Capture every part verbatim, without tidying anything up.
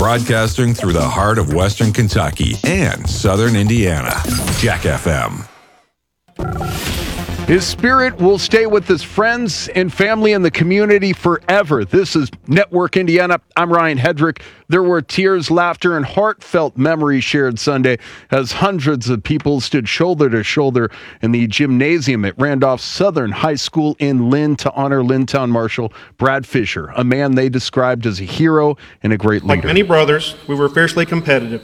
broadcasting through the heart of Western Kentucky and Southern Indiana. Jack F M. His spirit will stay with his friends and family and the community forever. This is Network Indiana. I'm Ryan Hedrick. There were tears, laughter, and heartfelt memories shared Sunday as hundreds of people stood shoulder to shoulder in the gymnasium at Randolph Southern High School in Lynn to honor Lynntown Marshal Brad Fisher, a man they described as a hero and a great leader. Like many brothers, we were fiercely competitive.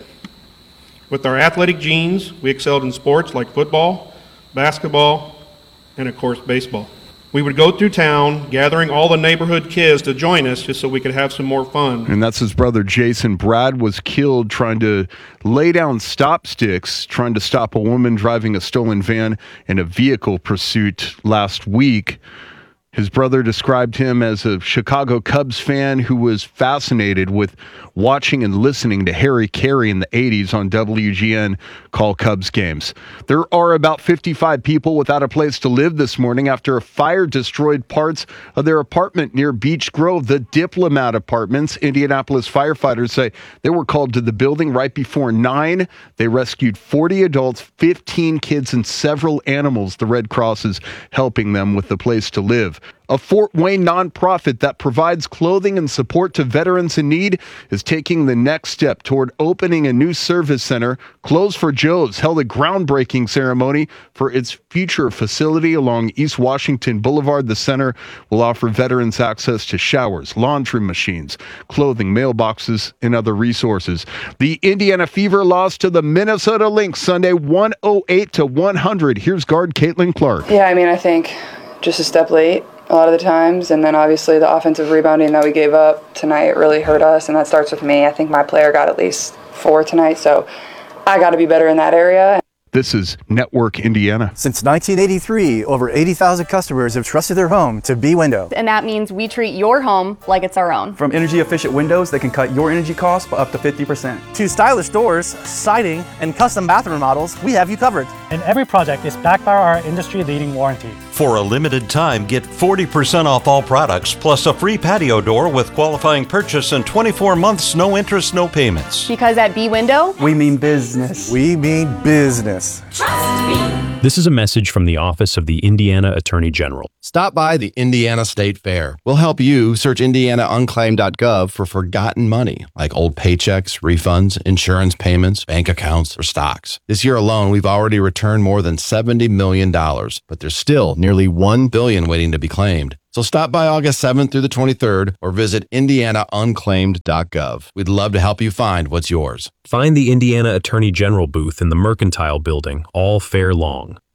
With our athletic genes, we excelled in sports like football, basketball, and of course baseball. We would go through town gathering all the neighborhood kids to join us just so we could have some more fun. And that's his brother Jason. Brad was killed trying to lay down stop sticks, trying to stop a woman driving a stolen van in a vehicle pursuit last week. His brother described him as a Chicago Cubs fan who was fascinated with watching and listening to Harry Carey in the eighties on W G N call Cubs games. There are about fifty-five people without a place to live this morning after a fire destroyed parts of their apartment near Beech Grove, the Diplomat Apartments. Indianapolis firefighters say they were called to the building right before nine. They rescued forty adults, fifteen kids, and several animals. The Red Cross is helping them with the place to live. A Fort Wayne nonprofit that provides clothing and support to veterans in need is taking the next step toward opening a new service center. Clothes for Joe's held a groundbreaking ceremony for its future facility along East Washington Boulevard. The center will offer veterans access to showers, laundry machines, clothing, mailboxes, and other resources. The Indiana Fever lost to the Minnesota Lynx Sunday, one oh eight to one hundred. Here's guard Caitlin Clark. Yeah, I mean, I think just a step late a lot of the times, and then obviously the offensive rebounding that we gave up tonight really hurt us, and that starts with me. I think my player got at least four tonight, so I got to be better in that area. This is Network Indiana. Since nineteen eighty-three, over eighty thousand customers have trusted their home to B Window. And that means we treat your home like it's our own. From energy-efficient windows that can cut your energy costs by up to fifty percent. To stylish doors, siding, and custom bathroom models, we have you covered. And every project is backed by our industry-leading warranty. For a limited time, get forty percent off all products, plus a free patio door with qualifying purchase and twenty-four months, no interest, no payments. Because at B Window, we mean business. We mean business. Trust me. This is a message from the Office of the Indiana Attorney General. Stop by the Indiana State Fair. We'll help you search indiana unclaimed dot gov for forgotten money, like old paychecks, refunds, insurance payments, bank accounts, or stocks. This year alone, we've already returned more than seventy million dollars, but there's still nearly one billion dollars waiting to be claimed. So stop by August seventh through the twenty-third or visit indiana unclaimed dot gov. We'd love to help you find what's yours. Find the Indiana Attorney General booth in the Mercantile Building all fair long.